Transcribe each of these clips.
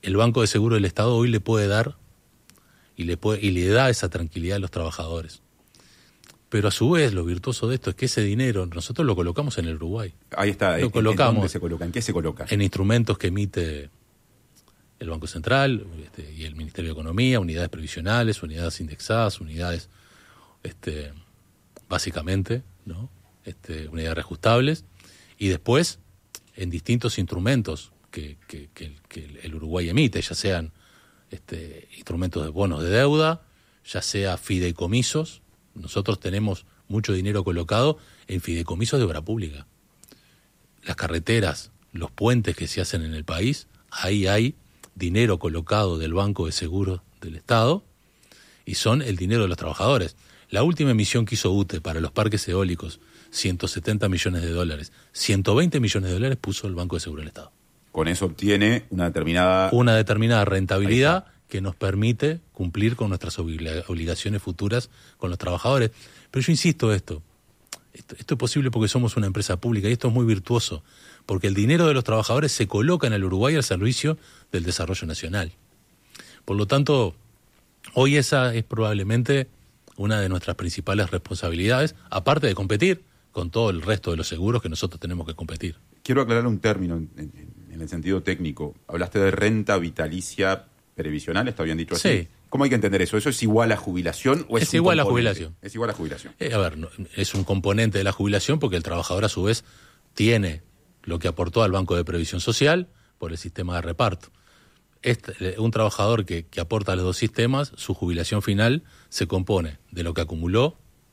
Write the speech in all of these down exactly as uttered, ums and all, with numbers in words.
el Banco de Seguro del Estado hoy le puede dar y le, puede, y le da esa tranquilidad a los trabajadores. Pero a su vez, lo virtuoso de esto es que ese dinero nosotros lo colocamos en el Uruguay. Ahí está. Lo ¿En, colocamos. ¿En dónde se coloca? ¿En qué se coloca? En instrumentos que emite el Banco Central este, y el Ministerio de Economía, unidades previsionales, unidades indexadas, unidades, este, básicamente, ¿no? Este, unidades reajustables, y después en distintos instrumentos que, que, que, que el Uruguay emite, ya sean este, instrumentos de bonos de deuda, ya sea fideicomisos. Nosotros tenemos mucho dinero colocado en fideicomisos de obra pública. Las carreteras, los puentes que se hacen en el país, ahí hay dinero colocado del Banco de Seguros del Estado y son el dinero de los trabajadores. La última emisión que hizo U T E para los parques eólicos, ciento setenta millones de dólares, ciento veinte millones de dólares puso el Banco de Seguros del Estado. Con eso obtiene una determinada... Una determinada rentabilidad que nos permite cumplir con nuestras oblig- obligaciones futuras con los trabajadores. Pero yo insisto esto, esto, esto es posible porque somos una empresa pública y esto es muy virtuoso, porque el dinero de los trabajadores se coloca en el Uruguay al servicio del desarrollo nacional. Por lo tanto, hoy esa es probablemente una de nuestras principales responsabilidades, aparte de competir con todo el resto de los seguros que nosotros tenemos que competir. Quiero aclarar un término en, en, en el sentido técnico. Hablaste de renta vitalicia previsional, ¿está bien dicho así? Sí. ¿Cómo hay que entender eso? ¿Eso es igual a jubilación o es, Es un igual a componente? jubilación. Es igual a jubilación. Eh, a ver, no, es un componente de la jubilación porque el trabajador a su vez tiene lo que aportó al Banco de Previsión Social por el sistema de reparto. Este, un trabajador que, que aporta a los dos sistemas, su jubilación final se compone de lo que acumuló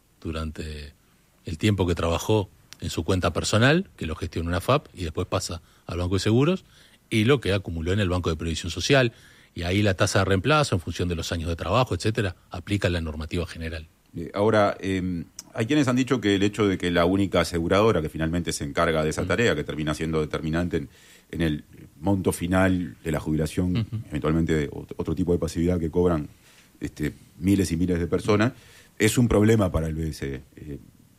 durante el tiempo que trabajó en su cuenta personal, que lo gestiona una F A P y después pasa al Banco de Seguros, y lo que acumuló en el Banco de Previsión Social. Y ahí la tasa de reemplazo, en función de los años de trabajo, etcétera, aplica la normativa general. Eh, ahora, eh, hay quienes han dicho que el hecho de que la única aseguradora que finalmente se encarga de esa tarea, que termina siendo determinante en, en el monto final de la jubilación, uh-huh. eventualmente de otro tipo de pasividad que cobran este, miles y miles de personas, es un problema para el B S. Eh,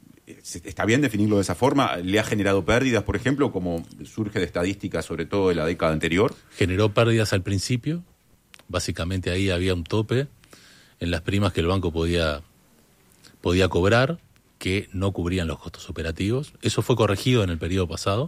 ¿Está bien definirlo de esa forma? ¿Le ha generado pérdidas, por ejemplo, como surge de estadísticas, sobre todo de la década anterior? Generó pérdidas al principio. Básicamente ahí había un tope en las primas que el banco podía, podía cobrar, que no cubrían los costos operativos. Eso fue corregido en el periodo pasado.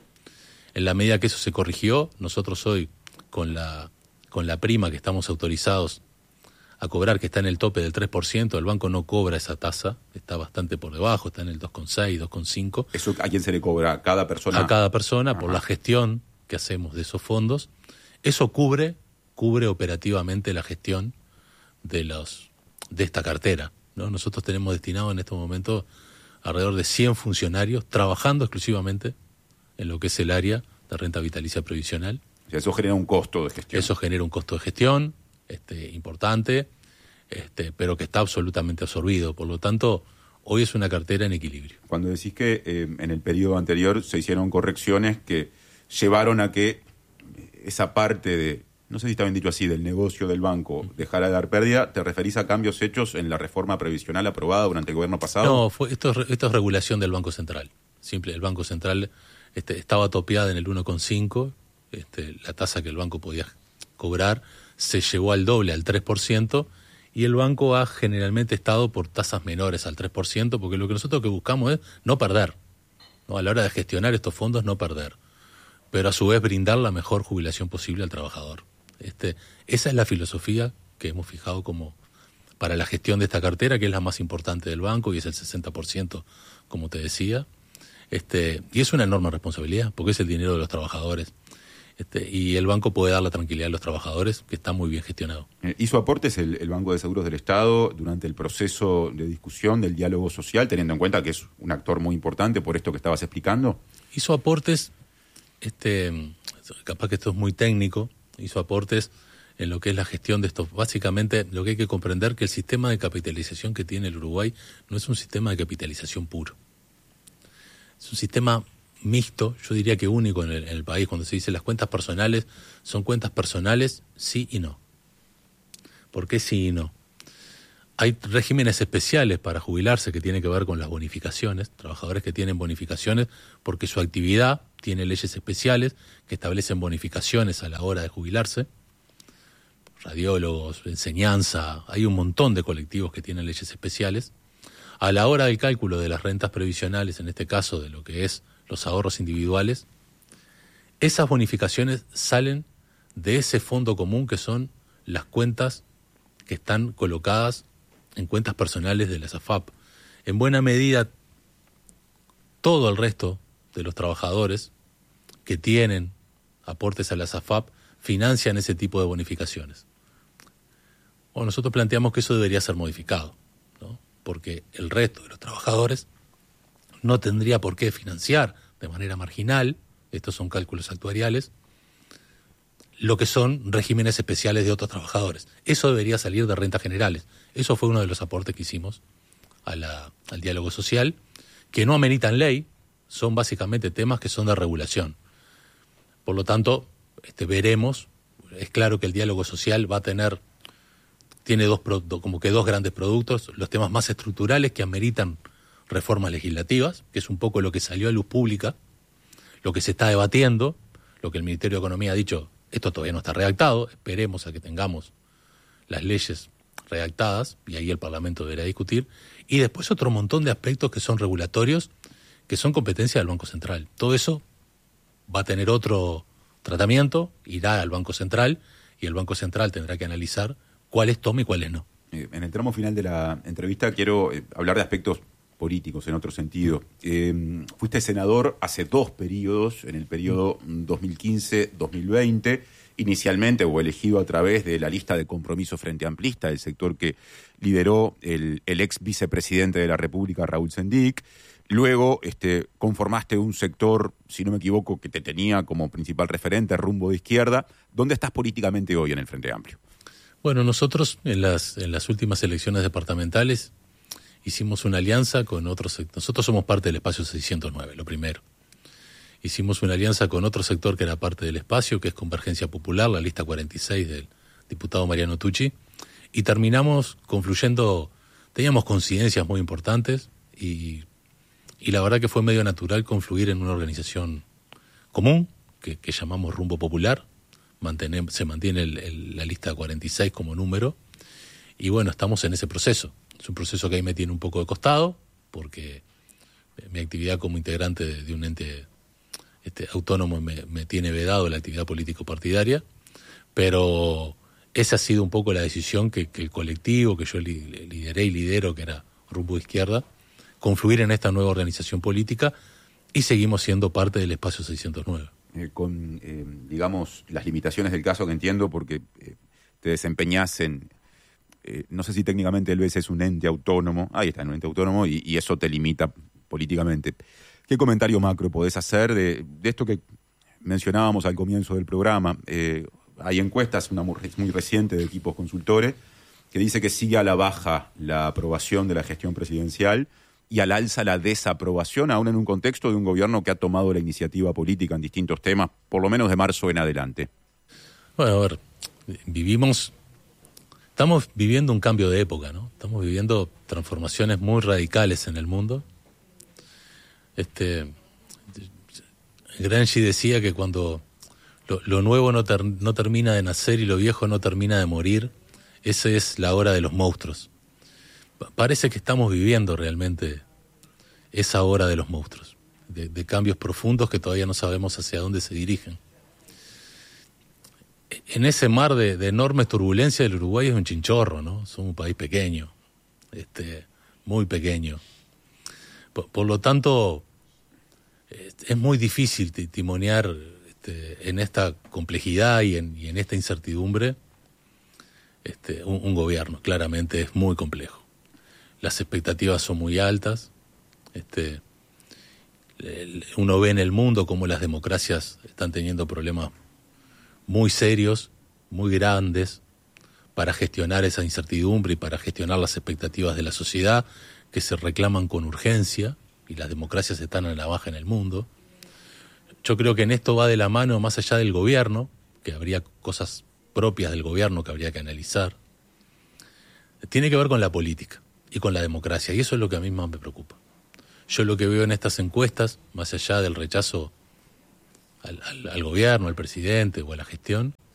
En la medida que eso se corrigió, nosotros hoy, con la, con la prima que estamos autorizados a cobrar, que está en el tope del tres por ciento, el banco no cobra esa tasa, está bastante por debajo, está en el dos coma seis, dos coma cinco. ¿Eso a quién se le cobra? ¿A cada persona? A cada persona. Ajá. Por la gestión que hacemos de esos fondos. Eso cubre... cubre operativamente la gestión de los de esta cartera, ¿no? Nosotros tenemos destinado en estos momentos alrededor de cien funcionarios trabajando exclusivamente en lo que es el área de renta vitalicia previsional. O sea, eso genera un costo de gestión. Eso genera un costo de gestión este, importante, este, pero que está absolutamente absorbido. Por lo tanto, hoy es una cartera en equilibrio. Cuando decís que eh, en el periodo anterior se hicieron correcciones que llevaron a que esa parte de, no sé si está bien dicho así, del negocio del banco dejara de dar pérdida, ¿te referís a cambios hechos en la reforma previsional aprobada durante el gobierno pasado? No, fue, esto, es, esto es regulación del Banco Central. Simple, el Banco Central este, estaba topeada en el uno coma cinco, este, la tasa que el banco podía cobrar se llevó al doble, al tres por ciento, y el banco ha generalmente estado por tasas menores al tres por ciento, porque lo que nosotros que buscamos es no perder, ¿no? A la hora de gestionar estos fondos, no perder, pero a su vez brindar la mejor jubilación posible al trabajador. Este, esa es la filosofía que hemos fijado como para la gestión de esta cartera, que es la más importante del banco y es el sesenta por ciento, como te decía. Este, y es una enorme responsabilidad, porque es el dinero de los trabajadores. Este, y el banco puede dar la tranquilidad a los trabajadores, que está muy bien gestionado. Eh, ¿Hizo aportes el, el Banco de Seguros del Estado durante el proceso de discusión del diálogo social, teniendo en cuenta que es un actor muy importante por esto que estabas explicando? Hizo aportes, este, capaz que esto es muy técnico, hizo aportes en lo que es la gestión de estos. Básicamente, lo que hay que comprender que el sistema de capitalización que tiene el Uruguay no es un sistema de capitalización puro. Es un sistema mixto, yo diría que único en el, en el país. Cuando se dice las cuentas personales, son cuentas personales sí y no. ¿Por qué sí y no? Hay regímenes especiales para jubilarse que tienen que ver con las bonificaciones, trabajadores que tienen bonificaciones porque su actividad tiene leyes especiales que establecen bonificaciones a la hora de jubilarse. radiólogos, enseñanza, hay un montón de colectivos que tienen leyes especiales. A la hora del cálculo de las rentas previsionales, en este caso de lo que es los ahorros individuales, esas bonificaciones salen de ese fondo común que son las cuentas que están colocadas en cuentas personales de las A F A P. En buena medida, todo el resto de los trabajadores que tienen aportes a las A F A P financian ese tipo de bonificaciones. Bueno, nosotros planteamos que eso debería ser modificado, ¿no? Porque el resto de los trabajadores no tendría por qué financiar de manera marginal, estos son cálculos actuariales, lo que son regímenes especiales de otros trabajadores. Eso debería salir de rentas generales. Eso fue uno de los aportes que hicimos a la, al diálogo social, que no ameritan ley, son básicamente temas que son de regulación. Por lo tanto, este, veremos, es claro que el diálogo social va a tener, tiene dos como que dos grandes productos, los temas más estructurales que ameritan reformas legislativas, que es un poco lo que salió a luz pública, lo que se está debatiendo, lo que el Ministerio de Economía ha dicho, esto todavía no está redactado, esperemos a que tengamos las leyes redactadas, y ahí el Parlamento deberá discutir, y después otro montón de aspectos que son regulatorios, que son competencia del Banco Central. Todo eso va a tener otro tratamiento, irá al Banco Central, y el Banco Central tendrá que analizar cuáles toma y cuáles no. Eh, en el tramo final de la entrevista quiero eh, hablar de aspectos políticos en otro sentido. Eh, fuiste senador hace dos periodos, en el periodo dos mil quince dos mil veinte, inicialmente o elegido a través de la lista de compromiso Frente Amplista, el sector que lideró el, el ex vicepresidente de la República, Raúl Sendic. Luego este, conformaste un sector, si no me equivoco, que te tenía como principal referente, Rumbo de Izquierda. ¿Dónde estás políticamente hoy en el Frente Amplio? Bueno, nosotros en las, en las últimas elecciones departamentales hicimos una alianza con otro sector. Nosotros somos parte del espacio seiscientos nueve, lo primero. Hicimos una alianza con otro sector que era parte del espacio, que es Convergencia Popular, la lista cuarenta y seis del diputado Mariano Tucci, y terminamos confluyendo, teníamos coincidencias muy importantes, y, y la verdad que fue medio natural confluir en una organización común, que, que llamamos Rumbo Popular. Mantenem, se mantiene el, el, la lista cuarenta y seis como número, y bueno, estamos en ese proceso. Es un proceso que ahí me tiene un poco de costado, porque mi actividad como integrante de, de un ente este, autónomo me, me tiene vedado la actividad político-partidaria, pero esa ha sido un poco la decisión que, que el colectivo, que yo li, lideré y lidero, que era Rumbo de Izquierda, confluir en esta nueva organización política, y seguimos siendo parte del espacio seiscientos nueve. Eh, con, eh, digamos, las limitaciones del caso que entiendo, porque eh, te desempeñás en... Eh, no sé si técnicamente el B S es un ente autónomo, ahí está, un ente autónomo, y, y eso te limita políticamente. ¿Qué comentario macro podés hacer de, de esto que mencionábamos al comienzo del programa? Eh, hay encuestas, una muy, muy reciente de equipos consultores, que dice que sigue a la baja la aprobación de la gestión presidencial y al alza la desaprobación, aún en un contexto de un gobierno que ha tomado la iniciativa política en distintos temas, por lo menos de marzo en adelante. Bueno, a ver, vivimos... Estamos viviendo un cambio de época, ¿no? Estamos viviendo transformaciones muy radicales en el mundo. Este, Gramsci decía que cuando lo, lo nuevo no, ter, no termina de nacer y lo viejo no termina de morir, esa es la hora de los monstruos. Parece que estamos viviendo realmente esa hora de los monstruos, de, de cambios profundos que todavía no sabemos hacia dónde se dirigen. En ese mar de, de enormes turbulencias, el Uruguay es un chinchorro, ¿no? Somos un país pequeño, este, muy pequeño. Por, por lo tanto, es muy difícil timonear este, en esta complejidad y en, y en esta incertidumbre este, un, un gobierno. Claramente es muy complejo. Las expectativas son muy altas. Este, uno ve en el mundo cómo las democracias están teniendo problemas muy serios, muy grandes, para gestionar esa incertidumbre y para gestionar las expectativas de la sociedad que se reclaman con urgencia, y las democracias están a la baja en el mundo. Yo creo que en esto va de la mano, más allá del gobierno, que habría cosas propias del gobierno que habría que analizar, tiene que ver con la política y con la democracia, y eso es lo que a mí más me preocupa. Yo lo que veo en estas encuestas, más allá del rechazo Al, al, al gobierno, al presidente o a la gestión,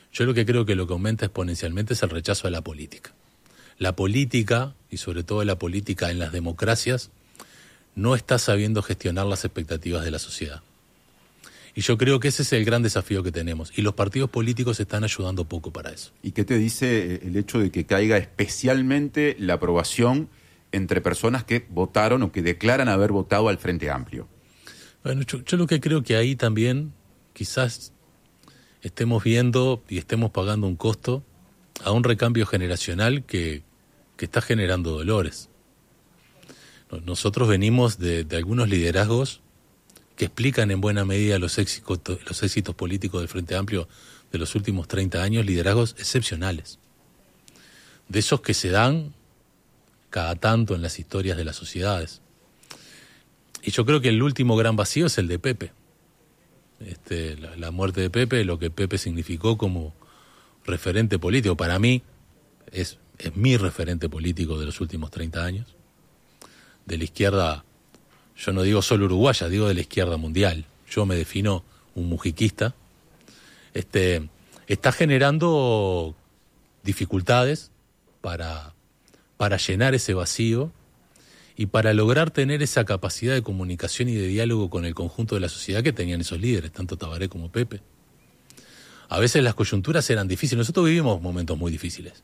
Yo lo que creo que lo que aumenta exponencialmente es el rechazo a la política. La política, y sobre todo la política en las democracias, no está sabiendo gestionar las expectativas de la sociedad. Y yo creo que ese es el gran desafío que tenemos. Y los partidos políticos están ayudando poco para eso. ¿Y qué te dice el hecho de que caiga especialmente la aprobación entre personas que votaron o que declaran haber votado al Frente Amplio? Bueno, yo, yo lo que creo que ahí también quizás estemos viendo y estemos pagando un costo a un recambio generacional que, que está generando dolores. Nosotros venimos de, de algunos liderazgos que explican en buena medida los éxitos, los éxitos políticos del Frente Amplio de los últimos treinta años, liderazgos excepcionales. De esos que se dan cada tanto en las historias de las sociedades. Y yo creo que el último gran vacío es el de Pepe. Este, la, la muerte de Pepe, lo que Pepe significó como referente político. Para mí es, es mi referente político de los últimos treinta años. De la izquierda, yo no digo solo uruguaya, digo de la izquierda mundial. Yo me defino un mujiquista. Este, está generando dificultades para, para llenar ese vacío y para lograr tener esa capacidad de comunicación y de diálogo con el conjunto de la sociedad que tenían esos líderes, tanto Tabaré como Pepe. A veces las coyunturas eran difíciles. Nosotros vivimos momentos muy difíciles.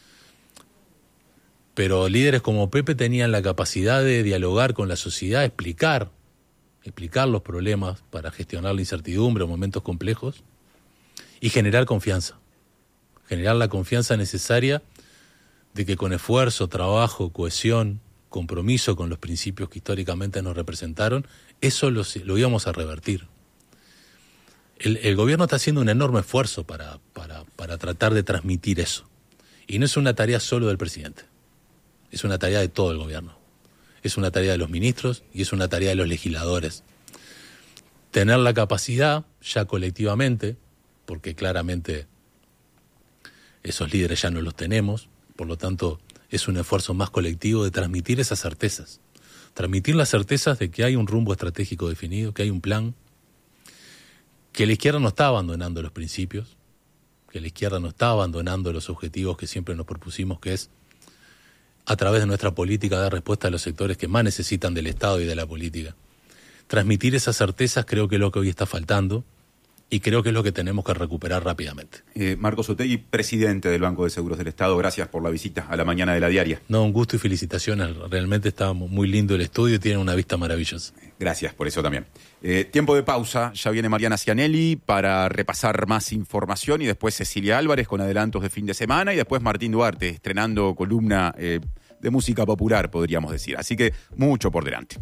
Pero líderes como Pepe tenían la capacidad de dialogar con la sociedad, explicar, explicar los problemas para gestionar la incertidumbre o momentos complejos y generar confianza. Generar la confianza necesaria de que con esfuerzo, trabajo, cohesión, compromiso con los principios que históricamente nos representaron, eso lo, lo íbamos a revertir. El, el gobierno está haciendo un enorme esfuerzo para, para, para tratar de transmitir eso. Y no es una tarea solo del presidente. Es una tarea de todo el gobierno. Es una tarea de los ministros y es una tarea de los legisladores. Tener la capacidad, ya colectivamente, porque claramente esos líderes ya no los tenemos, por lo tanto es un esfuerzo más colectivo de transmitir esas certezas. Transmitir las certezas de que hay un rumbo estratégico definido, que hay un plan, que la izquierda no está abandonando los principios, que la izquierda no está abandonando los objetivos que siempre nos propusimos, que es a través de nuestra política dar respuesta a los sectores que más necesitan del Estado y de la política. Transmitir esas certezas creo que es lo que hoy está faltando y creo que es lo que tenemos que recuperar rápidamente. Eh, Marcos Otegi, presidente del Banco de Seguros del Estado, gracias por la visita a la mañana de La Diaria. No, un gusto y felicitaciones. Realmente está muy lindo el estudio y tiene una vista maravillosa. Gracias por eso también. Eh, tiempo de pausa, ya viene Mariana Cianelli para repasar más información y después Cecilia Álvarez con adelantos de fin de semana y después Martín Duarte estrenando columna eh, de música popular, podríamos decir. Así que mucho por delante.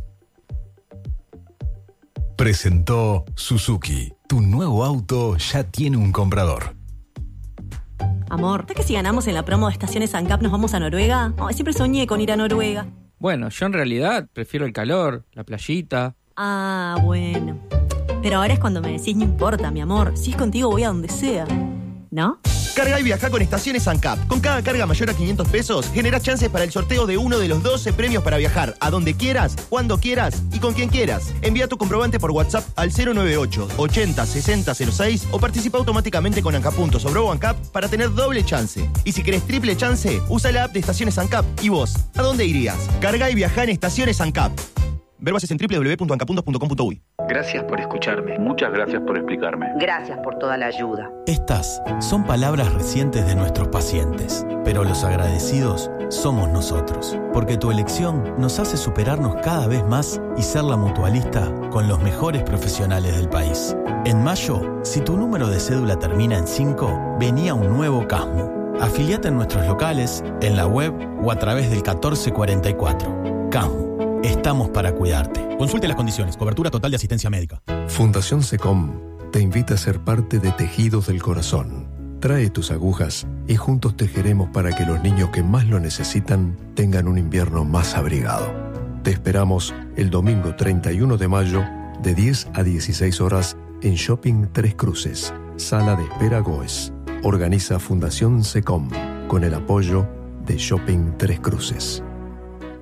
Presentó Suzuki. Tu nuevo auto ya tiene un comprador. Amor, ¿sabes que si ganamos en la promo de Estaciones ANCAP nos vamos a Noruega? Oh, siempre soñé con ir a Noruega. Bueno, yo en realidad prefiero el calor, la playita. Ah, bueno. Pero ahora es cuando me decís no importa, mi amor. Si es contigo voy a donde sea. ¿No? Carga y viaja con Estaciones ANCAP. Con cada carga mayor a quinientos pesos, generás chances para el sorteo de uno de los doce premios para viajar a donde quieras, cuando quieras y con quien quieras. Envía tu comprobante por WhatsApp al cero noventa y ocho, ochenta, sesenta cero seis o participa automáticamente con ANCAP puntos o Brobo ANCAP para tener doble chance. Y si querés triple chance, usa la app de Estaciones ANCAP. ¿Y vos? ¿A dónde irías? Carga y viaja en Estaciones ANCAP. Ver bases en doble u doble u doble u punto ancapuntos punto com punto uy. Gracias por escucharme. Muchas gracias por explicarme. Gracias por toda la ayuda. Estas son palabras recientes de nuestros pacientes, pero los agradecidos somos nosotros, porque tu elección nos hace superarnos cada vez más y ser la mutualista con los mejores profesionales del país. En mayo, si tu número de cédula termina en cinco, venía un nuevo CASMU. Afiliate en nuestros locales, en la web o a través del catorce cuarenta y cuatro. CASMU. Estamos para cuidarte. Consulte las condiciones. Cobertura total de asistencia médica. Fundación SECOM te invita a ser parte de Tejidos del Corazón. Trae tus agujas y juntos tejeremos para que los niños que más lo necesitan tengan un invierno más abrigado. Te esperamos el domingo treinta y uno de mayo de diez a dieciséis horas en Shopping Tres Cruces, Sala de Espera Goes. Organiza Fundación SECOM con el apoyo de Shopping Tres Cruces.